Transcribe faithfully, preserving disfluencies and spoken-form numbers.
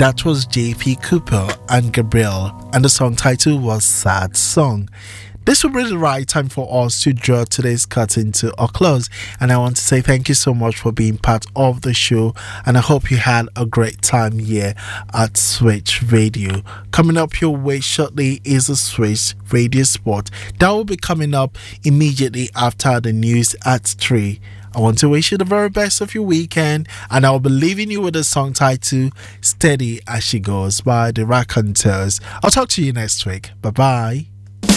That was J P Cooper and Gabriel, and the song title was Sad Song. This will be the right time for us to draw today's curtain to a close, and I want to say thank you so much for being part of the show, and I hope you had a great time here at Switch Radio. Coming up your way shortly is a Switch Radio Sport that will be coming up immediately after the news at three. I want to wish you the very best of your weekend, and I'll be leaving you with a song titled Steady As She Goes by the Raconteurs. I'll talk to you next week. Bye bye.